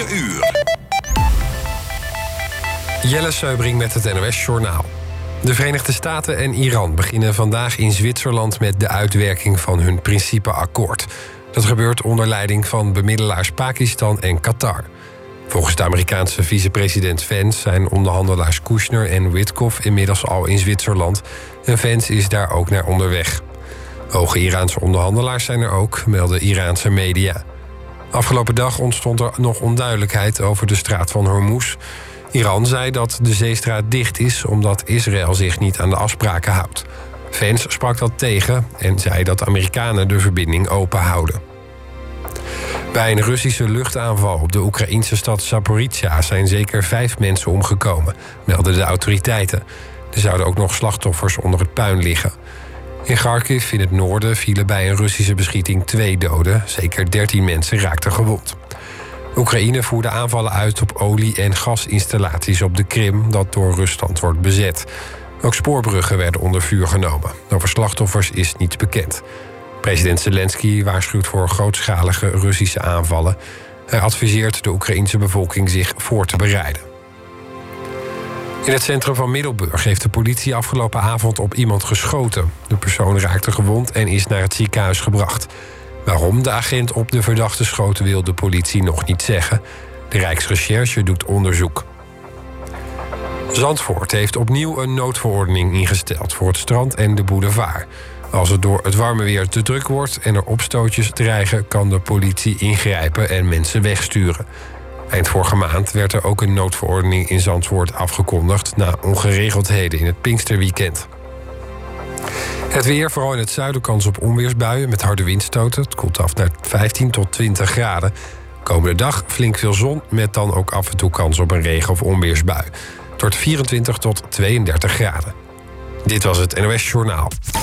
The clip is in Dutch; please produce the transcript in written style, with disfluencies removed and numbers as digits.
uur. Jelle Seubring met het NOS Journaal. De Verenigde Staten en Iran beginnen vandaag in Zwitserland met de uitwerking van hun principeakkoord. Dat gebeurt onder leiding van bemiddelaars Pakistan en Qatar. Volgens de Amerikaanse vicepresident Vance zijn onderhandelaars Kushner en Witkoff inmiddels al in Zwitserland. En Vance is daar ook naar onderweg. Hoge Iraanse onderhandelaars zijn er ook, melden Iraanse media. Afgelopen dag ontstond er nog onduidelijkheid over de straat van Hormuz. Iran zei dat de zeestraat dicht is omdat Israël zich niet aan de afspraken houdt. Vance sprak dat tegen en zei dat de Amerikanen de verbinding open houden. Bij een Russische luchtaanval op de Oekraïnse stad Zaporizhzhia zijn zeker 5 mensen omgekomen, melden de autoriteiten. Er zouden ook nog slachtoffers onder het puin liggen. In Kharkiv in het noorden vielen bij een Russische beschieting 2 doden. Zeker 13 mensen raakten gewond. Oekraïne voerde aanvallen uit op olie- en gasinstallaties op de Krim, dat door Rusland wordt bezet. Ook spoorbruggen werden onder vuur genomen. Over slachtoffers is niets bekend. President Zelensky waarschuwt voor grootschalige Russische aanvallen. Hij adviseert de Oekraïense bevolking zich voor te bereiden. In het centrum van Middelburg heeft de politie afgelopen avond op iemand geschoten. De persoon raakte gewond en is naar het ziekenhuis gebracht. Waarom de agent op de verdachte schoot wil de politie nog niet zeggen. De Rijksrecherche doet onderzoek. Zandvoort heeft opnieuw een noodverordening ingesteld voor het strand en de boulevard. Als het door het warme weer te druk wordt en er opstootjes dreigen, kan de politie ingrijpen en mensen wegsturen. Eind vorige maand werd er ook een noodverordening in Zandvoort afgekondigd na ongeregeldheden in het Pinksterweekend. Het weer, vooral in het zuiden, kans op onweersbuien met harde windstoten. Het koelt af naar 15 tot 20 graden. Komende dag flink veel zon met dan ook af en toe kans op een regen- of onweersbui. Het wordt 24 tot 32 graden. Dit was het NOS Journaal.